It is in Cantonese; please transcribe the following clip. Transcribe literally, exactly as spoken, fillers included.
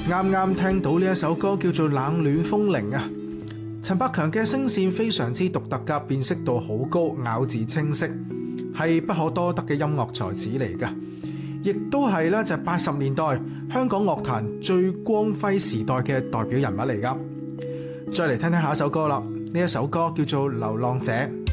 啱啱聽到呢一首歌叫做《冷暖風鈴》啊，陳百強嘅聲線非常之獨特㗎，辨識度好高，咬字清晰，係不可多得嘅音樂才子嚟㗎，亦都係咧就係八十年代香港樂壇最光輝時代嘅代表人物嚟㗎。再嚟聽聽下一首歌啦，呢一首歌叫做《流浪者》。